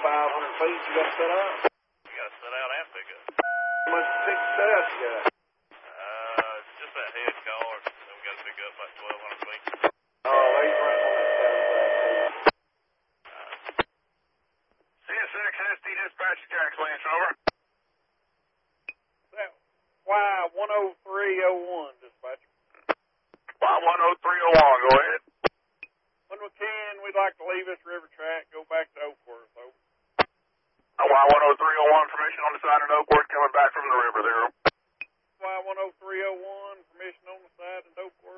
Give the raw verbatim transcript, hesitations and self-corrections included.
five hundred feet you got to set out? You got to set out and pick up. How much pick set out you got? Uh, just that head car. Then we got to pick up about twelve hundred feet. Oh, he's running on that south side. C S X S D dispatch Jack Lance, over. That Y one oh three oh one, dispatcher. Y one oh three oh one, go ahead. When we can, we'd like to leave this river track, go back to Oakworth, over. Y one oh three oh one, permission on the side of Oakworth coming back from the river there. Y one oh three oh one, permission on the side of Oakworth.